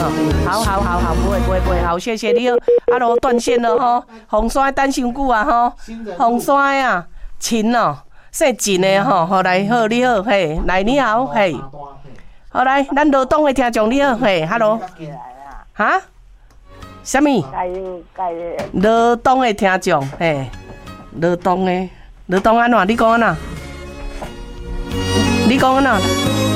哈。好，不会，好，谢谢你哦。啊罗断线了吼，红山等伤久啊吼，红山啊，秦哦，姓秦的吼，好来好你好嘿，来你好嘿，好来，咱罗东的听众你好嘿，Hello， 哈？什么？罗东的听众嘿，罗东安怎？你讲安怎？你讲安怎？